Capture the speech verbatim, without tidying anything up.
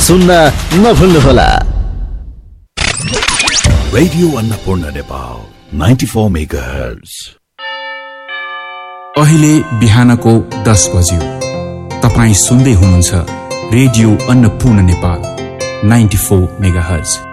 सुन्न नभुल्नुहोला। Radio Annapurna Nepal ninety four megahertz. अहिले बिहानको दस बज्यो। तपाईँ सुन्दै हुनुहुन्छ radio Annapurna Nepal ninety four megahertz.